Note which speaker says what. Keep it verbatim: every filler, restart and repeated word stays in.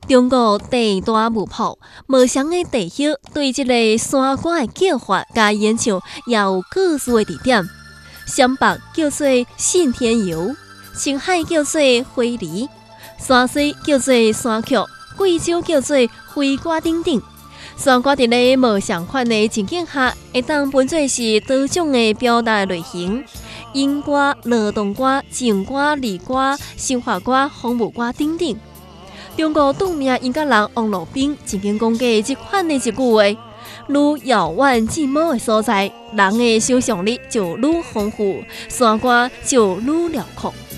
Speaker 1: 中国第大舞谱，无相的地域对这个山歌的叫法甲演唱也有各自的特点。陕北叫做信天游，青海叫做花梨，山西叫做山曲，贵州叫做花歌等等。山歌伫咧无相款的情景下，会当分做是多种的表达类型：音歌、劳动歌、情歌、离歌、生活歌、风物歌等等。中国著名音乐人王洛宾曾经讲过这款的一句话：愈遥远寂寞的所在，人的想象力就愈丰富，山歌就愈辽阔。